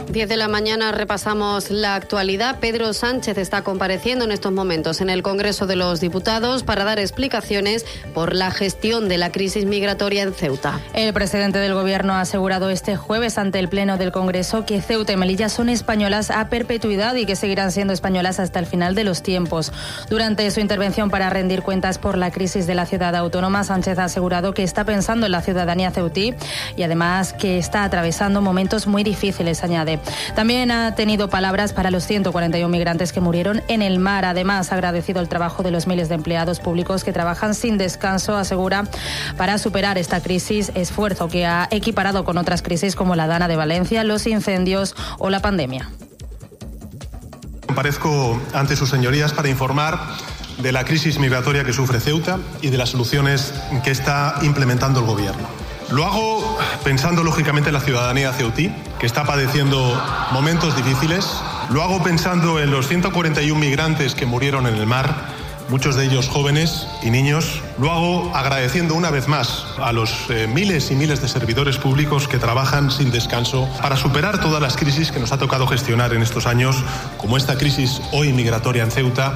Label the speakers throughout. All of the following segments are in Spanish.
Speaker 1: 10 de la mañana repasamos la actualidad. Pedro Sánchez está compareciendo en estos momentos en el Congreso de los Diputados para dar explicaciones por la gestión de la crisis migratoria en Ceuta.
Speaker 2: El presidente del Gobierno ha asegurado este jueves ante el Pleno del Congreso que Ceuta y Melilla son españolas a perpetuidad y que seguirán siendo españolas hasta el final de los tiempos. Durante su intervención para rendir cuentas por la crisis de la ciudad autónoma, Sánchez ha asegurado que está pensando en la ciudadanía ceutí y además que está atravesando momentos muy difíciles, añade. También ha tenido palabras para los 141 migrantes que murieron en el mar. Además, ha agradecido el trabajo de los miles de empleados públicos que trabajan sin descanso, asegura, para superar esta crisis, esfuerzo que ha equiparado con otras crisis como la Dana de Valencia, los incendios o la pandemia.
Speaker 3: Comparezco ante sus señorías para informar de la crisis migratoria que sufre Ceuta y de las soluciones que está implementando el Gobierno. Lo hago pensando lógicamente en la ciudadanía ceutí, que está padeciendo momentos difíciles. Lo hago pensando en los 141 migrantes que murieron en el mar, muchos de ellos jóvenes y niños. Lo hago agradeciendo una vez más a los miles y miles de servidores públicos que trabajan sin descanso para superar todas las crisis que nos ha tocado gestionar en estos años, como esta crisis hoy migratoria en Ceuta.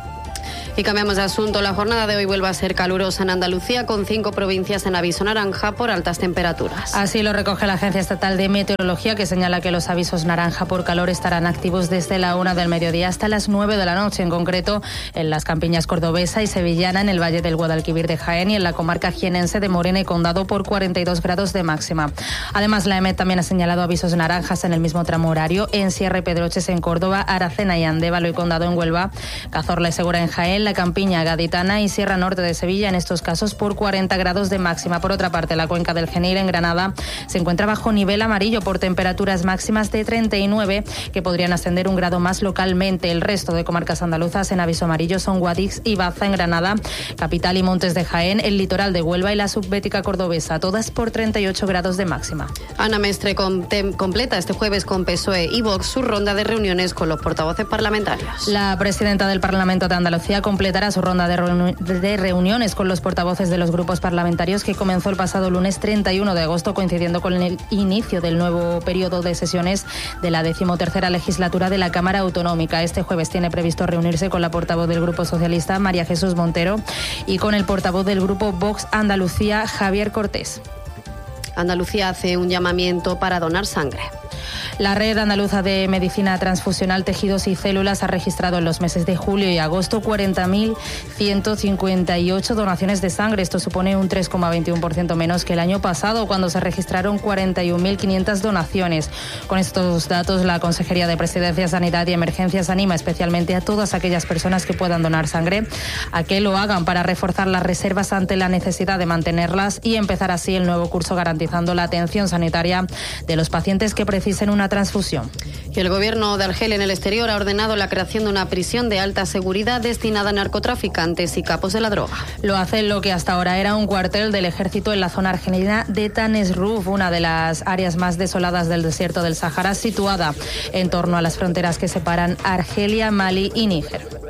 Speaker 1: Y cambiamos de asunto. La jornada de hoy vuelve a ser calurosa en Andalucía, con 5 provincias en aviso naranja por altas temperaturas.
Speaker 2: Así lo recoge la Agencia Estatal de Meteorología, que señala que los avisos naranja por calor estarán activos desde la 1 del mediodía hasta las 9 de la noche, en concreto en las campiñas cordobesa y sevillana, en el Valle del Guadalquivir de Jaén y en la comarca jienense de Morena y Condado por 42 grados de máxima. Además, la EMET también ha señalado avisos naranjas en el mismo tramo horario en Sierra y Pedroches en Córdoba, Aracena y Andévalo y Condado en Huelva, Cazorla y Segura en Jaén, la Campiña Gaditana y Sierra Norte de Sevilla, en estos casos por 40 grados de máxima. Por otra parte, la cuenca del Genil en Granada se encuentra bajo nivel amarillo por temperaturas máximas de 39 que podrían ascender un grado más localmente. El resto de comarcas andaluzas en aviso amarillo son Guadix y Baza en Granada, Capital y Montes de Jaén, el litoral de Huelva y la subbética cordobesa, todas por 38 grados de máxima.
Speaker 1: Ana Mestre completa este jueves con PSOE y Vox su ronda de reuniones con los portavoces parlamentarios.
Speaker 2: La presidenta del Parlamento de Andalucía completará su ronda de reuniones con los portavoces de los grupos parlamentarios, que comenzó el pasado lunes 31 de agosto, coincidiendo con el inicio del nuevo periodo de sesiones de la 13ª legislatura de la Cámara Autonómica. Este jueves tiene previsto reunirse con la portavoz del Grupo Socialista, María Jesús Montero, y con el portavoz del Grupo Vox Andalucía, Javier Cortés.
Speaker 1: Andalucía hace un llamamiento para donar sangre.
Speaker 2: La Red Andaluza de Medicina Transfusional, Tejidos y Células ha registrado en los meses de julio y agosto 40.158 donaciones de sangre. Esto supone un 3,21% menos que el año pasado, cuando se registraron 41.500 donaciones. Con estos datos, la Consejería de Presidencia, Sanidad y Emergencias anima especialmente a todas aquellas personas que puedan donar sangre a que lo hagan para reforzar las reservas ante la necesidad de mantenerlas y empezar así el nuevo curso garantizando la atención sanitaria de los pacientes que precisen una transfusión.
Speaker 1: Y el Gobierno de Argelia en el exterior ha ordenado la creación de una prisión de alta seguridad destinada a narcotraficantes y capos de la droga.
Speaker 2: Lo hace lo que hasta ahora era un cuartel del ejército en la zona argelina de Tanesruf, una de las áreas más desoladas del desierto del Sáhara, situada en torno a las fronteras que separan Argelia, Mali y Níger.